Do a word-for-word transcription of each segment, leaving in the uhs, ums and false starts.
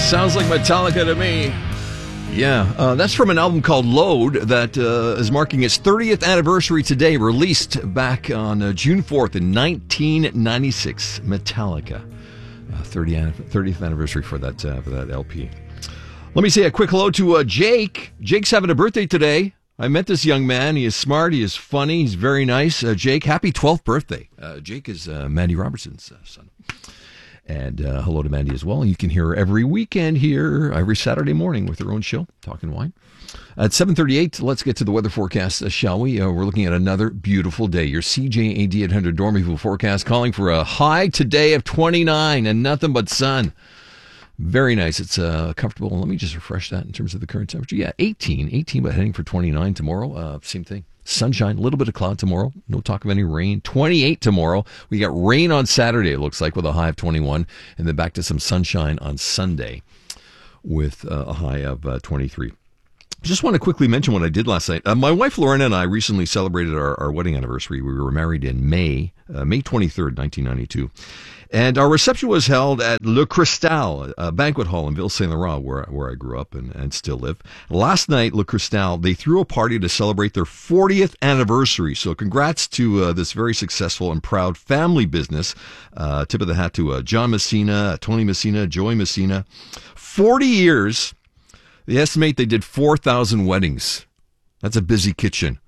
Sounds like Metallica to me. Yeah, uh, that's from an album called Load that uh, is marking its thirtieth anniversary today, released back on uh, June fourth in nineteen ninety-six. Metallica. Uh, thirtieth anniversary for that, uh, for that L P. Let me say a quick hello to uh, Jake. Jake's having a birthday today. I met this young man. He is smart. He is funny. He's very nice. Uh, Jake, happy twelfth birthday. Uh, Jake is uh, Mandy Robertson's uh, son. And uh, hello to Mandy as well. You can hear her every weekend here, every Saturday morning with her own show, Talking Wine. At seven thirty-eight, let's get to the weather forecast, uh, shall we? Uh, we're looking at another beautiful day. Your C J A D eight hundred Dormyville forecast calling for a high today of twenty-nine and nothing but sun. Very nice. It's uh, comfortable. Let me just refresh that in terms of the current temperature. Yeah, eighteen. eighteen, but heading for twenty-nine tomorrow. Uh, same thing. Sunshine, a little bit of cloud tomorrow. No talk of any rain. twenty-eight tomorrow. We got rain on Saturday, it looks like, with a high of twenty-one. And then back to some sunshine on Sunday with uh, a high of uh, twenty-three. Just want to quickly mention what I did last night. Uh, my wife, Lorena, and I recently celebrated our, our wedding anniversary. We were married in May, uh, May twenty-third, nineteen ninety-two. And our reception was held at Le Cristal, a banquet hall in Ville-Saint-Laurent, where, where I grew up and, and still live. Last night, Le Cristal, they threw a party to celebrate their fortieth anniversary. So congrats to uh, this very successful and proud family business. Uh, tip of the hat to uh, John Messina, Tony Messina, Joey Messina. forty years. They estimate they did four thousand weddings. That's a busy kitchen.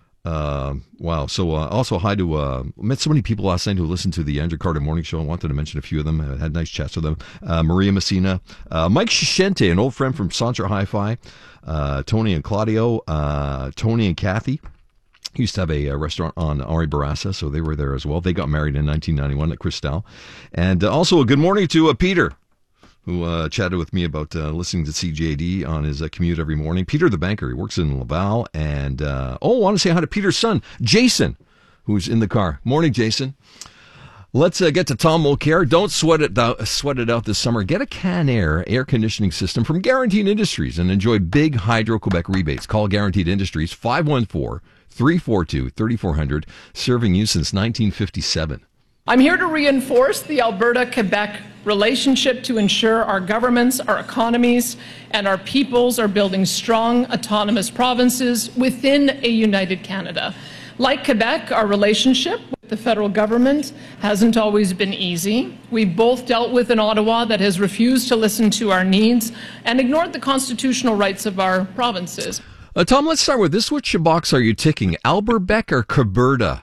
Uh, wow. So uh, also hi to, uh, met so many people last night who listened to the Andrew Carter Morning Show. I wanted to mention a few of them. I had nice chats with them. Uh, Maria Messina, uh, Mike Shishente, an old friend from Santra Hi-Fi, uh, Tony and Claudio, uh, Tony and Kathy. Used to have a, a restaurant on Henri Bourassa, so they were there as well. They got married in nineteen ninety-one at Cristal. And uh, also a good morning to uh, Peter, who uh, chatted with me about uh, listening to C J D on his uh, commute every morning. Peter the banker, he works in Laval. And, uh, oh, I want to say hi to Peter's son, Jason, who's in the car. Morning, Jason. Let's uh, get to Tom Mulcair. Don't sweat it, out, sweat it out this summer. Get a Can-Air air conditioning system from Guaranteed Industries and enjoy big Hydro-Quebec rebates. Call Guaranteed Industries, five one four, three four two, three four zero zero, serving you since nineteen fifty-seven. I'm here to reinforce the Alberta-Quebec relationship to ensure our governments, our economies, and our peoples are building strong, autonomous provinces within a united Canada. Like Quebec, our relationship with the federal government hasn't always been easy. We've both dealt with an Ottawa that has refused to listen to our needs and ignored the constitutional rights of our provinces. Uh, Tom, let's start with this. Which box are you ticking, Alberbec or Coberta?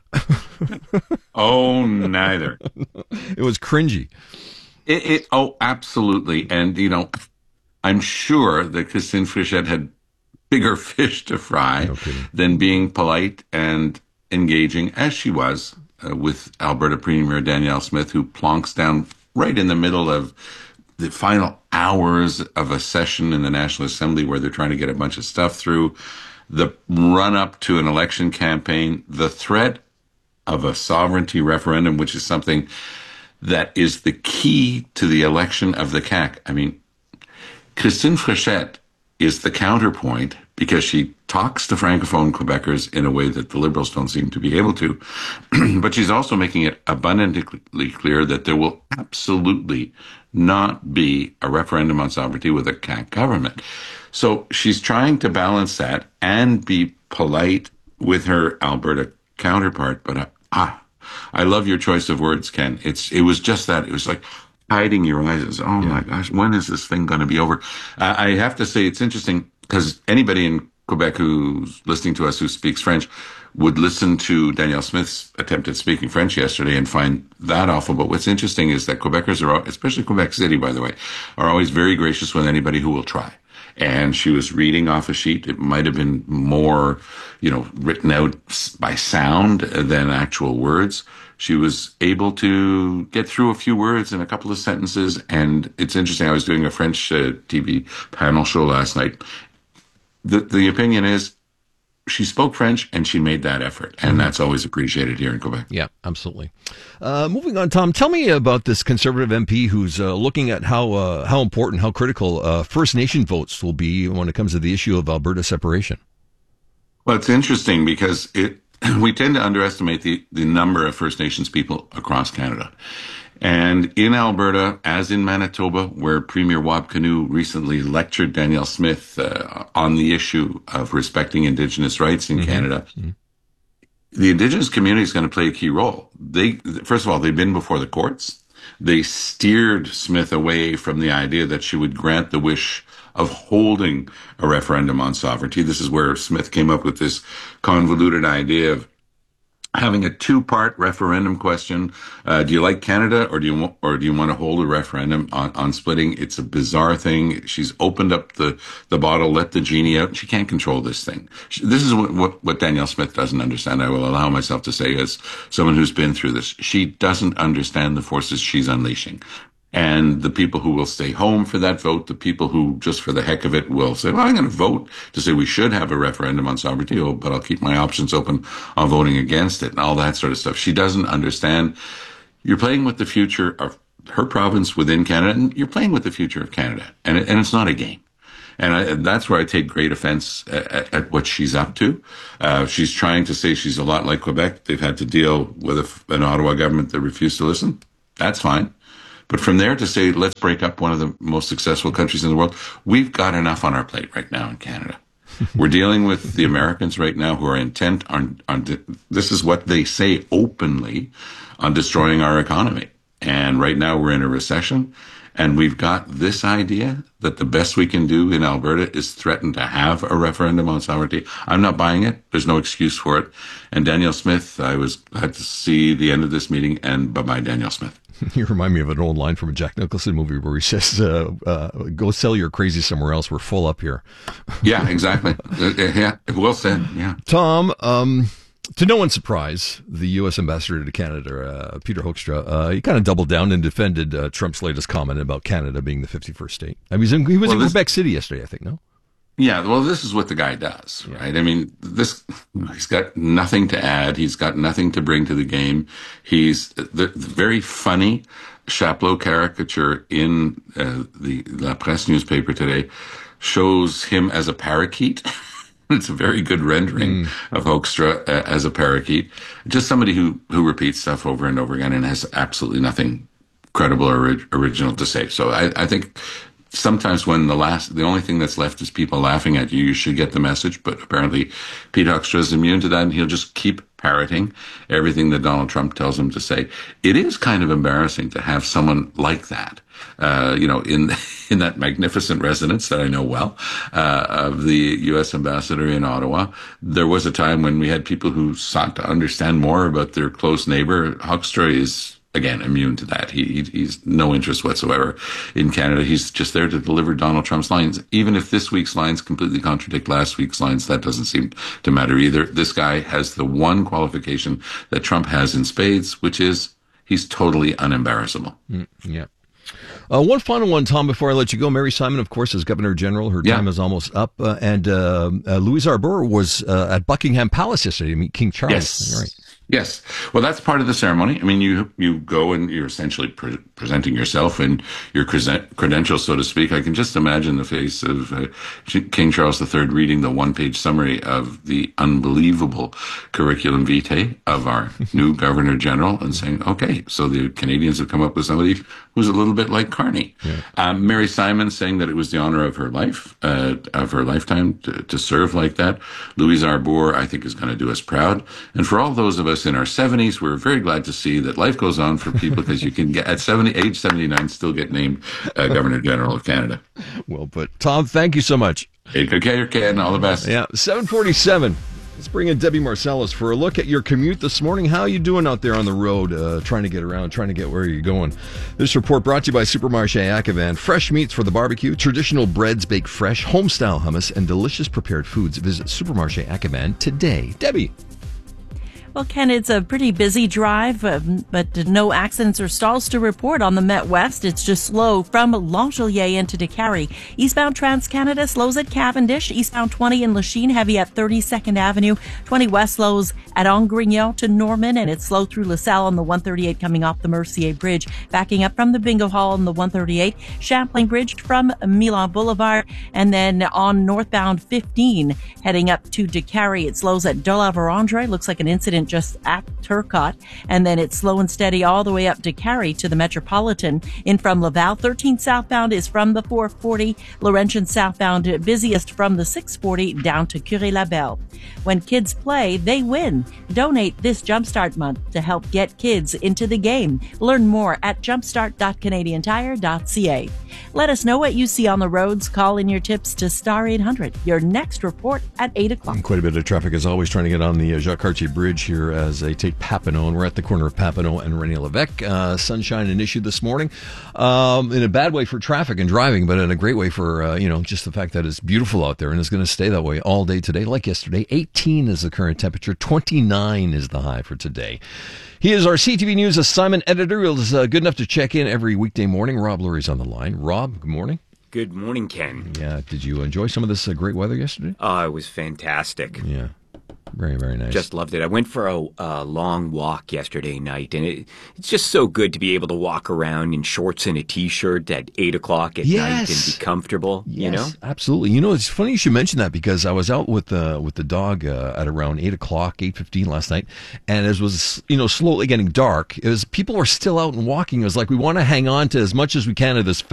Oh, neither. It was cringy. It, it, oh, absolutely. And, you know, I'm sure that Christine Frichette had bigger fish to fry No than being polite and engaging, as she was, uh, with Alberta Premier Danielle Smith, who plonks down right in the middle of the final hours of a session in the National Assembly where they're trying to get a bunch of stuff through, the run-up to an election campaign, the threat of a sovereignty referendum, which is something that is the key to the election of the C A Q. I mean, Christine Frichette is the counterpoint because she talks to Francophone Quebecers in a way that the Liberals don't seem to be able to. But she's also making it abundantly clear that there will absolutely not be a referendum on sovereignty with a C A Q government. So she's trying to balance that and be polite with her Alberta counterpart. But uh, ah, I love your choice of words, Ken. It's it was just that. It was like hiding your eyes. Oh, yeah. My gosh, when is this thing going to be over? Uh, I have to say it's interesting because anybody in Quebec who's listening to us who speaks French would listen to Danielle Smith's attempt at speaking French yesterday and find that awful. But what's interesting is that Quebecers are, especially Quebec City, by the way, are always very gracious with anybody who will try. And she was reading off a sheet. It might have been more, you know, written out by sound than actual words. She was able to get through a few words in a couple of sentences. And it's interesting. I was doing a French uh, T V panel show last night. The, the opinion is she spoke French and she made that effort. And that's always appreciated here in Quebec. Yeah, absolutely. Uh, moving on, Tom, tell me about this Conservative M P who's uh, looking at how uh, how important, how critical uh, First Nation votes will be when it comes to the issue of Alberta separation. Well, it's interesting because it we tend to underestimate the, the number of First Nations people across Canada. And in Alberta, as in Manitoba, where Premier Wab Kinew recently lectured Danielle Smith uh, on the issue of respecting Indigenous rights in mm-hmm. Canada, mm-hmm. the Indigenous community is going to play a key role. They, first of all, they've been before the courts. They steered Smith away from the idea that she would grant the wish of holding a referendum on sovereignty. This is where Smith came up with this convoluted idea of having a two-part referendum question. Uh, do you like Canada, or do you want, or do you want to hold a referendum on, on splitting? It's a bizarre thing. She's opened up the, the bottle, let the genie out. She can't control this thing. She, this is what, what, what Danielle Smith doesn't understand. I will allow myself to say as someone who's been through this. She doesn't understand the forces she's unleashing. And the people who will stay home for that vote, the people who just for the heck of it will say, well, I'm going to vote to say we should have a referendum on sovereignty, oh, but I'll keep my options open on voting against it and all that sort of stuff. She doesn't understand. You're playing with the future of her province within Canada, and you're playing with the future of Canada. And, it, and it's not a game. And, I, and that's where I take great offense at, at what she's up to. Uh, she's trying to say she's a lot like Quebec. They've had to deal with a, an Ottawa government that refused to listen. That's fine. But from there to say, let's break up one of the most successful countries in the world, we've got enough on our plate right now in Canada. We're dealing with the Americans right now who are intent on, on, this is what they say openly, on destroying our economy. And right now we're in a recession. And we've got this idea that the best we can do in Alberta is threaten to have a referendum on sovereignty. I'm not buying it. There's no excuse for it. And Danielle Smith, I was glad to see the end of this meeting, and bye-bye, Danielle Smith. You remind me of an old line from a Jack Nicholson movie where he says, uh, uh, go sell your crazy somewhere else. We're full up here. Yeah, exactly. uh, yeah, well said. Yeah. Tom, um, to no one's surprise, the U S ambassador to Canada, uh, Peter Hoekstra, uh, he kind of doubled down and defended uh, Trump's latest comment about Canada being the fifty-first state. I mean, he was in, he was well, in this, Quebec City yesterday, I think, no? Yeah, well, this is what the guy does, right? I mean, this, he's got nothing to add. He's got nothing to bring to the game. He's the, the very funny Chapleau caricature in uh, the La Presse newspaper today shows him as a parakeet. It's a very good rendering mm. of Hoekstra uh, as a parakeet. Just somebody who, who repeats stuff over and over again and has absolutely nothing credible or ori- original to say. So I, I think sometimes when the last, the only thing that's left is people laughing at you, you should get the message. But apparently Pete Hoekstra is immune to that, and he'll just keep parroting everything that Donald Trump tells him to say. It is kind of embarrassing to have someone like that, uh, you know, in in that magnificent residence that I know well, uh, of the U S ambassador in Ottawa. There was a time when we had people who sought to understand more about their close neighbor. Hoekstra is, again, immune to that. He, he he's no interest whatsoever in Canada. He's just there to deliver Donald Trump's lines. Even if this week's lines completely contradict last week's lines, that doesn't seem to matter either. This guy has the one qualification that Trump has in spades, which is he's totally unembarrassable. Mm, yeah. Uh, one final one, Tom, before I let you go. Mary Simon, of course, is Governor General. Her yeah. time is almost up. Uh, and uh, uh, Louise Arbour was uh, at Buckingham Palace yesterday to meet King Charles. Yes. All right. Yes. Well, that's part of the ceremony. I mean, you you go and you're essentially pre- presenting yourself and your credentials, so to speak. I can just imagine the face of uh, King Charles the Third reading the one-page summary of the unbelievable curriculum vitae of our new Governor General and saying, okay, so the Canadians have come up with somebody who's a little bit like Carney. Yeah. Um, Mary Simon saying that it was the honor of her life, uh, of her lifetime to, to serve like that. Louise Arbour, I think, is going to do us proud. And for all those of us in our seventies, we're very glad to see that life goes on for people because you can get at seventy, age seventy-nine, still get named uh, Governor General of Canada. Well put. Tom, thank you so much. Hey, okay, okay, and all the best. Yeah, seven forty-seven. Let's bring in Debbie Marcellus for a look at your commute this morning. How are you doing out there on the road, uh, trying to get around, trying to get where you're going? This report brought to you by Supermarché Ackevan. Fresh meats for the barbecue, traditional breads baked fresh, home-style hummus, and delicious prepared foods. Visit Supermarché Ackevan today. Debbie. Well, Ken, it's a pretty busy drive, uh, but no accidents or stalls to report on the Met West. It's just slow from Langelier into DeCarry. Eastbound Trans-Canada slows at Cavendish. Eastbound twenty in Lachine, heavy at thirty-second Avenue. twenty West slows at Angrignon to Norman, and it's slow through LaSalle on the one thirty-eight coming off the Mercier Bridge. Backing up from the Bingo Hall on the one thirty-eight. Champlain Bridge from Milan Boulevard, and then on northbound fifteen heading up to DeCarry. It slows at De La Vérendrye. Looks like an incident accident just at Turcotte, and then it's slow and steady all the way up to Cary to the Metropolitan. In from Laval, thirteen southbound is from the four forty. Laurentian southbound busiest from the six forty down to Curie-Labelle. When kids play, they win. Donate this Jumpstart month to help get kids into the game. Learn more at jumpstart dot canadian tire dot c a. Let us know what you see on the roads. Call in your tips to Star eight hundred. Your next report at eight o'clock. Quite a bit of traffic, as always, trying to get on the uh, Jacques Cartier Bridge here as they take Papineau, and we're at the corner of Papineau and René-Lévesque. Uh, sunshine an issue this morning, um, in a bad way for traffic and driving, but in a great way for, uh, you know, just the fact that it's beautiful out there, and it's going to stay that way all day today, like yesterday. eighteen is the current temperature, twenty-nine is the high for today. He is our C T V News assignment editor. He was uh, good enough to check in every weekday morning. Rob Lurie's on the line. Rob, good morning. Good morning, Ken. Yeah, did you enjoy some of this uh, great weather yesterday? Oh, it was fantastic. Yeah, very, very nice. Just loved it. I went for a, a long walk yesterday night, and it, it's just so good to be able to walk around in shorts and a T-shirt at eight o'clock at Yes. night and be comfortable, Yes, you know? absolutely. You know, it's funny you should mention that, because I was out with the with the dog uh, at around eight o'clock, eight fifteen last night, and as it was, you know, slowly getting dark, it was people were still out and walking. It was like we want to hang on to as much as we can of this